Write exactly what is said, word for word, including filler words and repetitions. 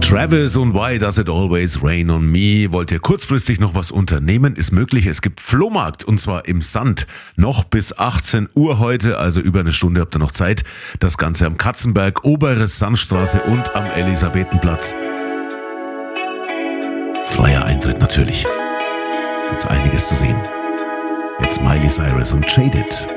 Travis und Why Does It Always Rain on Me? Wollt ihr kurzfristig noch was unternehmen? Ist möglich. Es gibt Flohmarkt und zwar im Sand. Noch bis achtzehn Uhr heute, also über eine Stunde habt ihr noch Zeit. Das Ganze am Katzenberg, Obere Sandstraße und am Elisabethenplatz. Freier Eintritt natürlich. Gibt's einiges zu sehen. Jetzt Miley Cyrus und Jaded.